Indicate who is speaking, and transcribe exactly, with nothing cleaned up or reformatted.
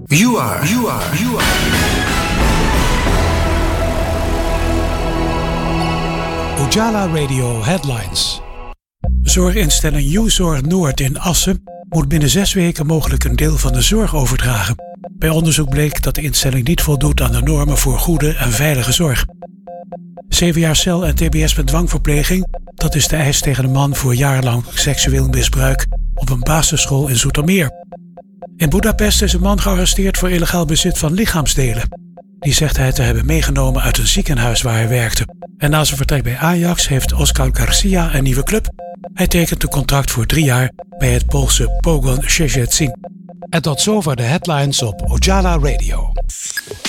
Speaker 1: You are, you are, you are.
Speaker 2: Ojala Radio Headlines. Zorginstelling U-Zorg Noord in Assen moet binnen zes weken mogelijk een deel van de zorg overdragen. Bij onderzoek bleek dat de instelling niet voldoet aan de normen voor goede en veilige zorg. Zeven jaar cel en tbs met dwangverpleging, dat is de eis tegen een man voor jarenlang seksueel misbruik op een basisschool in Zoetermeer. In Budapest is een man gearresteerd voor illegaal bezit van lichaamsdelen. Die zegt hij te hebben meegenomen uit een ziekenhuis waar hij werkte. En na zijn vertrek bij Ajax heeft Oscar Garcia een nieuwe club. Hij tekent een contract voor drie jaar bij het Poolse Pogoń Szczecin. En tot zover de headlines op Ojala Radio.